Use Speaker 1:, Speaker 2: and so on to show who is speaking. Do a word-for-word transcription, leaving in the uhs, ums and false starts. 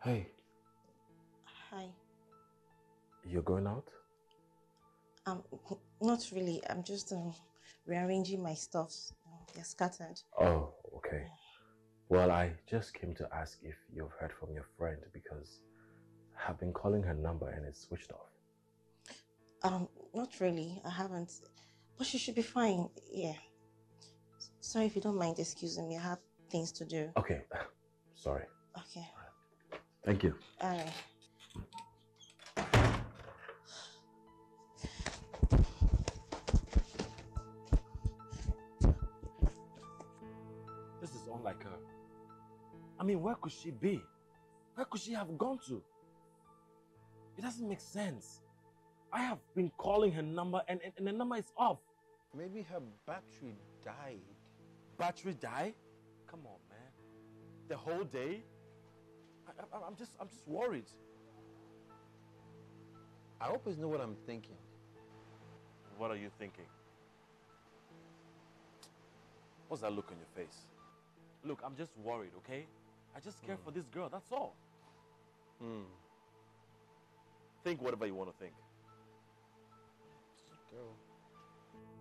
Speaker 1: Hey.
Speaker 2: Hi.
Speaker 1: You're going out?
Speaker 2: Um, not really. I'm just um, rearranging my stuff. They're scattered.
Speaker 1: Oh, okay. Well, I just came to ask if you've heard from your friend because I've been calling her number and it's switched off.
Speaker 2: Um, not really. I haven't. But she should be fine. Yeah. Sorry if you don't mind excusing me. I have things to do.
Speaker 1: Okay. Sorry.
Speaker 2: Okay.
Speaker 1: Thank you.
Speaker 2: All right.
Speaker 1: This is unlike her. I mean, where could she be? Where could she have gone to? It doesn't make sense. I have been calling her number and, and, and the number is off.
Speaker 3: Maybe her battery died.
Speaker 1: Battery die? Come on, man. The whole day? I, I, I'm just, I'm just worried.
Speaker 3: I hope you know what I'm thinking.
Speaker 1: What are you thinking? What's that look on your face? Look, I'm just worried, okay? I just care mm. for this girl, that's all.
Speaker 3: Hmm.
Speaker 1: Think whatever you want to think.
Speaker 3: Girl.